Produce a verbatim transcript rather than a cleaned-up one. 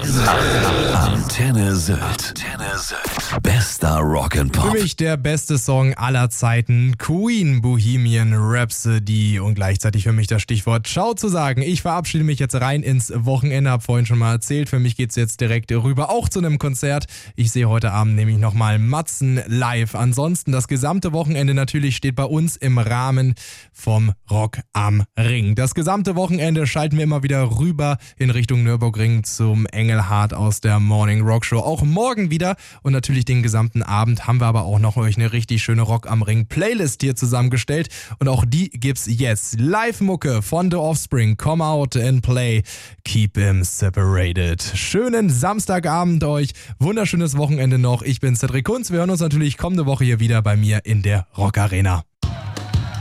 Antenne Sylt. Antenne Sylt. Bester Rock'n'Pop. Für mich der beste Song aller Zeiten, Queen, Bohemian Rhapsody, und gleichzeitig für mich das Stichwort Ciao zu sagen. Ich verabschiede mich jetzt rein ins Wochenende, hab vorhin schon mal erzählt, für mich geht's jetzt direkt rüber, auch zu einem Konzert. Ich sehe heute Abend nämlich nochmal Matzen live. Ansonsten das gesamte Wochenende natürlich steht bei uns im Rahmen vom Rock am Ring. Das gesamte Wochenende schalten wir immer wieder rüber in Richtung Nürburgring zum Engelhardt aus der Morning Rock Show. Auch morgen wieder und natürlich den gesamten Abend haben wir aber auch noch euch eine richtig schöne Rock am Ring Playlist hier zusammengestellt und auch die gibt's jetzt. Live-Mucke von The Offspring, Come Out and Play, Keep 'Em Separated. Schönen Samstagabend euch, wunderschönes Wochenende noch. Ich bin Cedric Kunz, wir hören uns natürlich kommende Woche hier wieder bei mir in der Rock Arena.